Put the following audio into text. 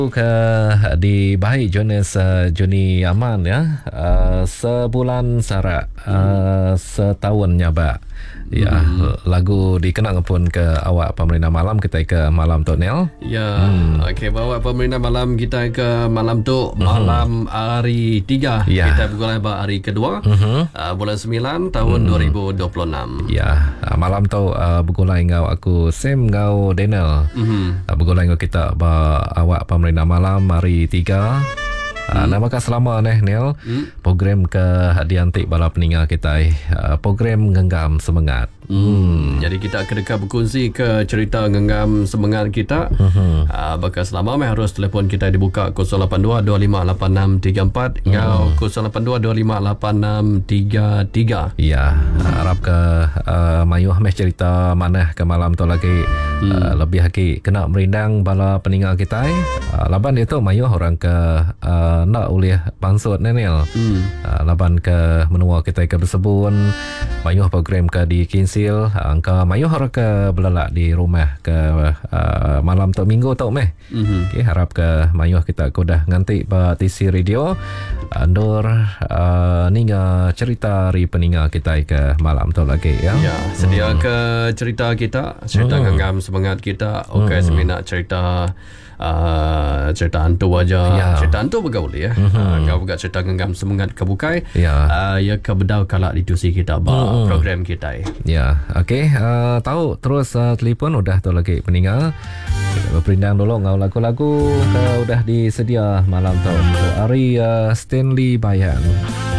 ke di baik Jonas Juni Aman ya, sebulan sarak, setahun nyabak ya. Lagu dikenang pun ke awak pemerintah malam kita ke malam tu Nel ya. Okey, bawa pemerintah malam kita ke malam tu, malam hari 3 ya. Kita bergulai hari kedua, bulan 9 tahun 2026 ya. Malam tu bergulai ngau aku Sam ngau Daniel, bergulai ngau kita awak pemerintah malam hari 3. Nama kah selama Nel program ke diantik bala peningat kita, program genggam semangat. Jadi kita akan dekat berkongsi ke cerita genggam semangat kita. Bakal selama harus telefon kita dibuka 082-258634 ngau 082-258633. Ya, harap ke mayuh meh cerita mana ke malam tu lagi lebih lagi kena merindang bala peningat kita. Laban itu mayuh orang ke nak ulih pansut Nenel. Laban ke menua kita ke bersebun mayuh program ke di Kinsil, angka mayuh harap ke belalak di rumah ke malam tu minggu tu meh. Okay, harap ke mayuh kita kudah nganti ba TC Radio Andur ninga cerita ri peninga kita ke malam tu lagi ya. Ya, sedia ke cerita kita, cerita genggam semangat kita. Okey, saya nak cerita cerita hantu aja. Cerita hantu bergaul ya. Kau buka cerita genggam semangat kebukai. Ya ke bedau kalak ditusi kita program kita. Ya, okey. Tahu terus telefon udah tu lagi peninga. Kita berperindang dulu ngau lagu-lagu ke udah disedia malam tu. Ari Stanley Bayan.